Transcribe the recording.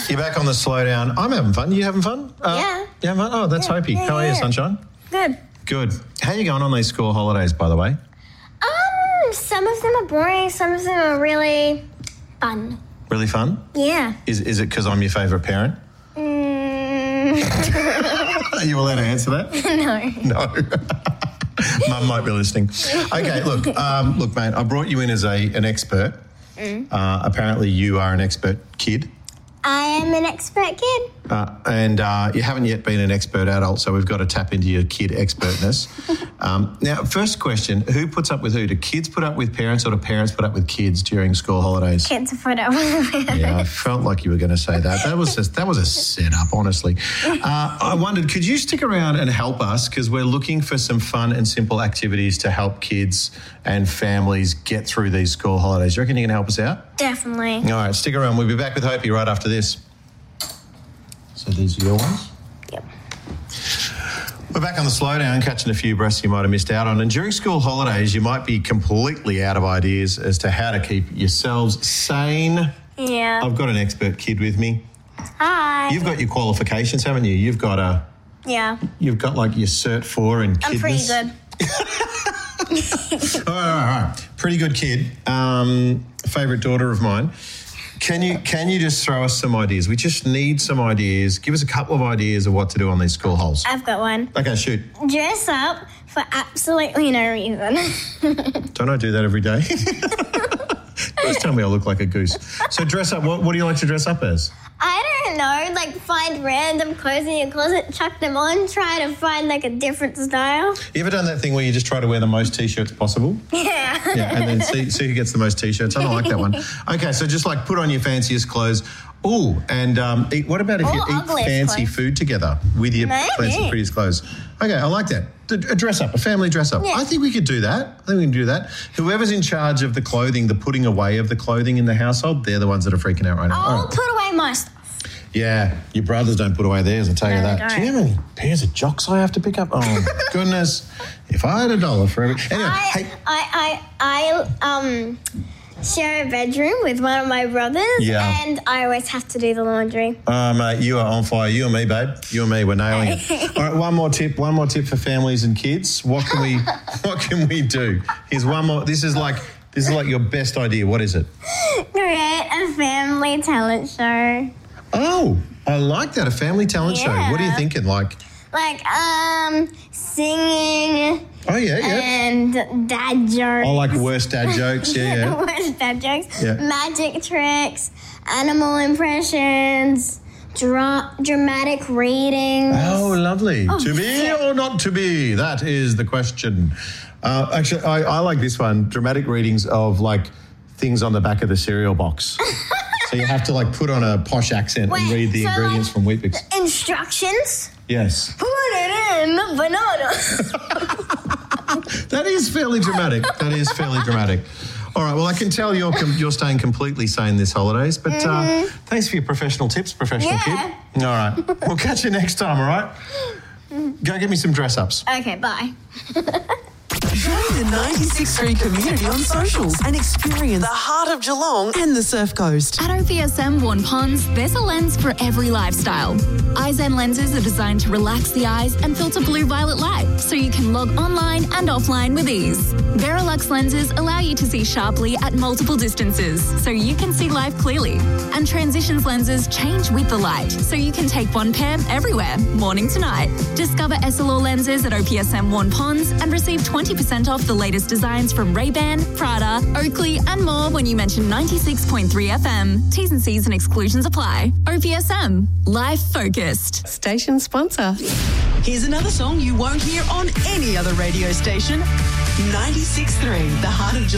You're back on the slowdown. I'm having fun. You having fun? Yeah. You having fun? Oh, that's Hopi. Yeah, How are you, yeah. Sunshine? Good. Good. How are you going on these school holidays, by the way? Some of them are boring. Some of them are really fun. Really fun? Yeah. Is it because I'm your favourite parent? Are you allowed to answer that? No. No. Mum might be listening. Okay, look, mate, I brought you in as an expert. Apparently you are an expert kid. I am an expert kid. And you haven't yet been an expert adult, so we've got to tap into your kid expertness. Now, first question, who puts up with who? Do kids put up with parents or do parents put up with kids during school holidays? Kids are put up with parents. Yeah, I felt like you were going to say that. That was a setup, honestly. I wondered, could you stick around and help us? Because we're looking for some fun and simple activities to help kids and families get through these school holidays. You reckon you can help us out? Definitely. All right, stick around. We'll be back with Hopi right after this. So these are your ones? Yep. We're back on the slowdown, catching a few breaths you might have missed out on. And during school holidays, you might be completely out of ideas as to how to keep yourselves sane. Yeah. I've got an expert kid with me. Hi. You've got your qualifications, haven't you? You've got You've got like your Cert 4 in kidness. I'm pretty good. All right. Pretty good kid. Favourite daughter of mine. Can you just throw us some ideas? We just need some ideas. Give us a couple of ideas of what to do on these school holes. I've got one. Okay, shoot. Dress up for absolutely no reason. Don't I do that every day? Just tell me I look like a goose. So dress up. What do you like to dress up as? I don't know, like find random clothes in your closet, chuck them on, try to find like a different style. You ever done that thing where you just try to wear the most T-shirts possible? Yeah. Yeah, and then see who gets the most T-shirts. I don't like that one. Okay, so just like put on your fanciest clothes. Ooh, and eat. What about if you eat fancy clothes. food together with your fancy, prettiest clothes? Okay, I like that. A dress up, a family dress up. Yeah. I think we could do that. I think we can do that. Whoever's in charge of the clothing, the putting away of the clothing in the household, they're the ones that are freaking out right now. I'll All right. put away my stuff. Yeah, your brothers don't put away theirs, I'll tell you that. they Do you know how many pairs of jocks I have to pick up? Oh, my goodness. If I had $1 for every... Anyway, I share a bedroom with one of my brothers, and I always have to do the laundry. Mate, you are on fire. You and me, babe. You and me, we're nailing it. All right, one more tip for families and kids. What can we do? Here's one more. This is like your best idea. What is it? Create a family talent show. Oh, I like that. A family talent show. What are you thinking? Like singing. Oh, yeah. And dad jokes. Oh, like worst dad jokes. Yeah. Worst dad jokes. Yeah. Magic tricks, animal impressions, dramatic readings. Oh, lovely. To be or not to be? That is the question. Actually, I like this one. Dramatic readings of like things on the back of the cereal box. So you have to like put on a posh accent and read the ingredients from Weet-Bix. Instructions? Yes. Put it in the banana. That is fairly dramatic. All right, well, I can tell you're staying completely sane this holidays, but thanks for your professional tips, kid. All right. We'll catch you next time, all right? Go get me some dress-ups. Okay, bye. Join the 96.3 community on socials and experience the heart of Geelong and the Surf Coast. At OPSM Vaughan Ponds, there's a lens for every lifestyle. Eyezen lenses are designed to relax the eyes and filter blue-violet light, so you can log online and offline with ease. Verilux lenses allow you to see sharply at multiple distances, so you can see life clearly. And Transitions lenses change with the light, so you can take one pair everywhere, morning to night. Discover Essilor lenses at OPSM Vaughan Ponds and receive 20% off the latest designs from Ray-Ban, Prada, Oakley and more when you mention 96.3 FM. T's and C's and exclusions apply. OPSM. Life focused. Station sponsor. Here's another song you won't hear on any other radio station. 96.3, the heart of Geelong.